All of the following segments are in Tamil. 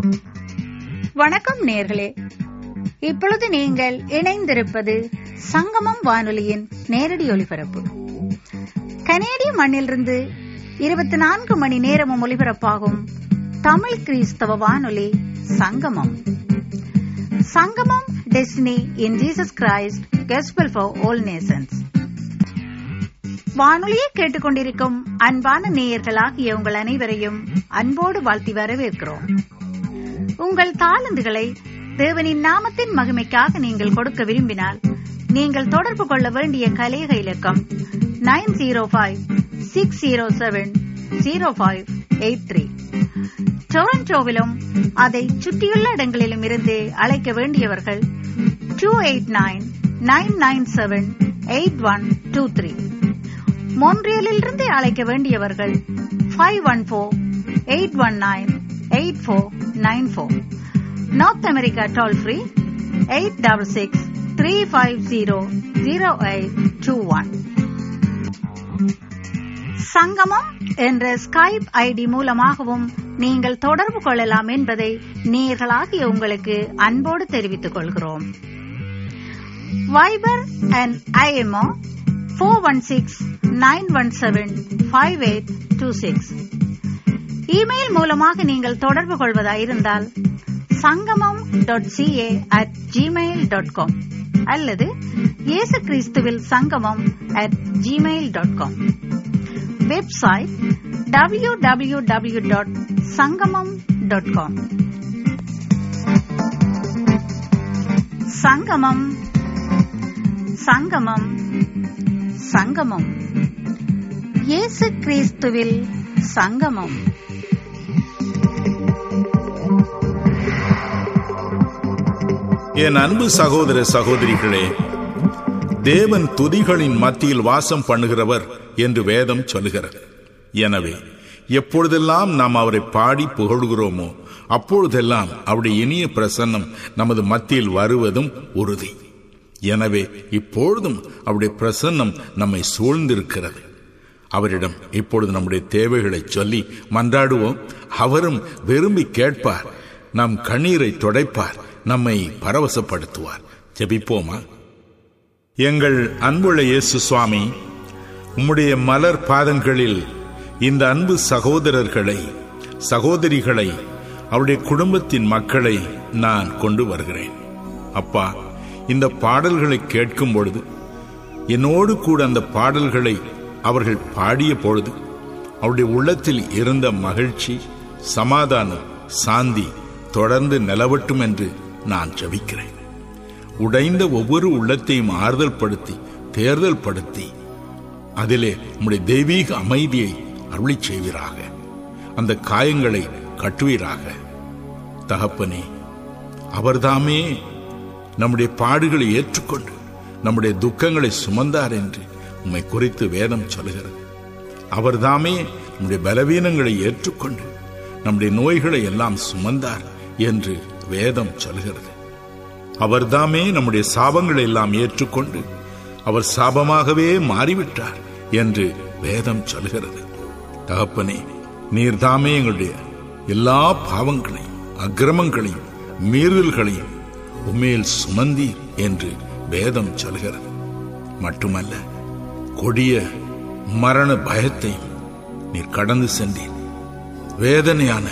வணக்கம் நேயர்களே, இப்பொழுது நீங்கள் இணைந்திருப்பது சங்கமம் வானொலியின் நேரடி ஒலிபரப்பு. கனேடிய மண்ணிலிருந்து 24 மணி நேரமும் ஒலிபரப்பாகும் தமிழ் கிறிஸ்தவ வானொலி சங்கமம். சங்கமம் destiny in Jesus Christ gospel for all nations. வானொலியை கேட்டுக்கொண்டிருக்கும் அன்பான நேயர்களாகிய உங்கள் அனைவரையும் அன்போடு வாழ்த்தி வரவேற்கிறோம். உங்கள் தாளந்துகளை தேவனின் நாமத்தின் மகிமைக்காக நீங்கள் கொடுக்க விரும்பினால், நீங்கள் தொடர்பு கொள்ள வேண்டிய கலேக இலக்கம் 9056070583. டொரண்டோவிலும் அதை சுற்றியுள்ள இடங்களிலும் இருந்து அழைக்க வேண்டியவர்கள் 289-997-8123. மோன்ட்ரியலிலிருந்து அழைக்க வேண்டியவர்கள் 514-819-8494. North America toll free 866-350-0821. சங்கமம் என்ற ஸ்கைப் ஐடி மூலமாகவும் நீங்கள் தொடர்பு கொள்ளலாம் என்பதை நேயர்களாகிய உங்களுக்கு அன்போடு தெரிவித்துக் கொள்கிறோம். Wiper and IMO 416-917-5826. இமெயில் மூலமாக நீங்கள் தொடர்பு கொள்வதாயிருந்தால் sangam.ca@gmail.com அல்லது இயேசு கிறிஸ்துவில் சங்கமம் @gmail.com. Website www.sangamam.com. சங்கமம் சங்கமம் சங்கமம். இயேசு கிறிஸ்துவில் சங்கமம். என் அன்பு சகோதர சகோதரிகளே, தேவன் துதிகளின் மத்தியில் வாசம் பண்ணுகிறவர் என்று வேதம் சொல்லுகிறது. எனவே எப்பொழுதெல்லாம் நாம் அவரை பாடி புகழ்கிறோமோ அப்பொழுதெல்லாம் அவருடைய இனிய பிரசன்னம் நமது மத்தியில் வருவதும் உறுதி. எனவே இப்பொழுதும் அவருடைய பிரசன்னம் நம்மை சூழ்ந்திருக்கிறது. அவரிடம் இப்பொழுது நம்முடைய தேவைகளை சொல்லி மன்றாடுவோம். அவரும் விரும்பி கேட்பார், நம் கண்ணீரை துடைப்பார், நம்மை பரவசப்படுத்துவார். ஜெபிப்போமா? எங்கள் அன்புள்ள இயேசு சுவாமி, உம்முடைய மலர் பாதங்களில் இந்த அன்பு சகோதரர்களை சகோதரிகளை அவருடைய குடும்பத்தின் மக்களை நான் கொண்டு வருகிறேன். அப்பா, இந்த பாடல்களை கேட்கும் பொழுது என்னோடு கூட அந்த பாடல்களை அவர்கள் பாடிய பொழுது அவருடைய உள்ளத்தில் இருந்த மகிழ்ச்சி, சமாதானம், சாந்தி தொடர்ந்து நிலவட்டும் என்று நான் ஜெபிக்கிறேன். உடைந்த ஒவ்வொரு உள்ளத்தையும் ஆறுதல் படுத்தி தேர்தல் படுத்தி அதிலே உம்முடைய தெய்வீக அமைதியை அருளி செய்வீராக. அந்த காயங்களை கட்டுவீராக. தகப்பனே, அவர்தாமே நம்முடைய பாடுகளை ஏற்றுக்கொண்டு நம்முடைய துக்கங்களை சுமந்தார் என்று உம்மை குறித்து வேதம் சொல்கிறது. அவர்தாமே நம்முடைய பலவீனங்களை ஏற்றுக்கொண்டு நம்முடைய நோய்களை எல்லாம் சுமந்தார் என்று வேதம் சொல்கிறது. அவர்தாமே நம்முடைய சாபங்களை எல்லாம் ஏற்றுக்கொண்டு அவர் சாபமாகவே மாறிவிட்டார் என்று வேதம் சொல்கிறது. தகப்பனே, நீர்தாமே எங்களுடைய எல்லா பாவங்களையும் அக்கிரமங்களையும் மீறுதல்களையும் உம்மேல் சுமந்தீர் என்று வேதம் சொல்கிறது. மட்டுமல்ல, கொடிய மரண பயத்தையும் நீர் கடந்து சென்றீர். வேதனையான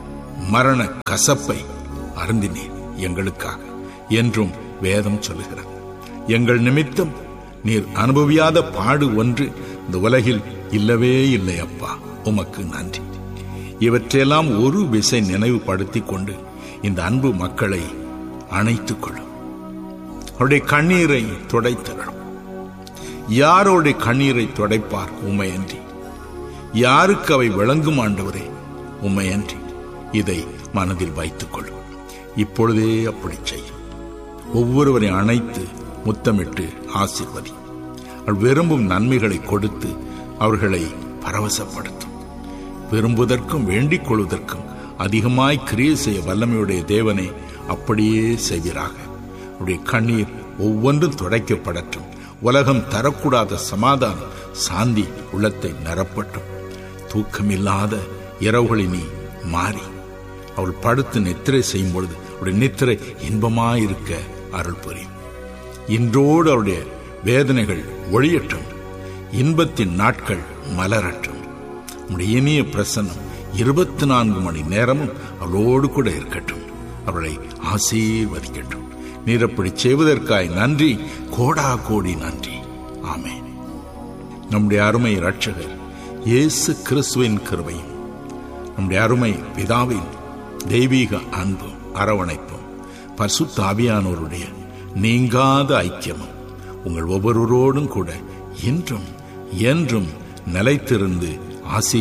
மரண கசப்பை அருந்தினீர் எங்களுக்காக என்றும் வேதம் சொல்கிறது. எங்கள் நிமித்தம் நீர் அனுபவியாத பாடு ஒன்று இந்த உலகில் இல்லவே இல்லை. அப்பா, உமக்கு நன்றி. இவற்றையெல்லாம் ஒரு விசை நினைவுபடுத்திக் கொண்டு இந்த அன்பு மக்களை அணைத்துக் கொள்ளும். அவருடைய கண்ணீரை துடைத்தரும். யாரோடைய கண்ணீரை துடைப்பார்? உம்மையன்றி. யாருக்கு அவை விளங்கும்? ஆண்டவரே, உம்மையன்றி. இதை மனதில் வைத்துக் கொள்ளும். இப்பொழுதே அப்படி செய்யும். ஒவ்வொருவரை அணைத்து முத்தமிட்டு ஆசீர்வதி. அவள் விரும்பும் நன்மைகளை கொடுத்து அவர்களை பரவசப்படுத்தும். விரும்புவதற்கும் வேண்டிக் கொள்வதற்கும் அதிகமாய் கிரியை செய்ய வல்லமையுடைய தேவனே, அப்படியே செய்வீராக. அவருடைய கண்ணீர் ஒவ்வொன்றும் துடைக்கப்படட்டும். உலகம் தரக்கூடாத சமாதானம், சாந்தி உள்ளத்தை நிரப்பட்டும். தூக்கமில்லாத இரவுகளை நீ மாறி அவள் படுத்து நித்திரை செய்யும் பொழுது அவருடைய நித்திரை இன்பமாயிருக்க அருள் புரியும். இன்றோடு அவருடைய வேதனைகள் ஒழியட்டும், இன்பத்தின் நாட்கள் மலரட்டும். உடைய இனிய பிரசன்னம் 24 மணி நேரமும் அவளோடு கூட இருக்கட்டும். அவளை ஆசீர்வதிக்கட்டும். நீர் அப்படி செய்வதற்காய் நன்றி, கோடா கோடி நன்றி. ஆமென். நம்முடைய அருமை இரட்சகர் இயேசு கிறிஸ்துவின் கிருபையும் நம்முடைய அருமை பிதாவின் தெய்வீக அன்பும் அரவணைப்பும் பரிசுத்த ஆவியானவருடைய நீங்காத ஐக்கியமும் உங்கள் ஒவ்வொருவரோடும் கூட இன்றும் என்றும் நிலைத்திருந்து